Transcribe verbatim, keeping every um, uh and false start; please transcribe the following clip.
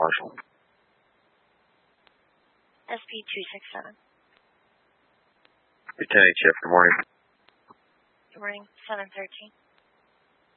Marshall. S P two six seven. Lieutenant Chief, good morning. Good morning, seven thirteen.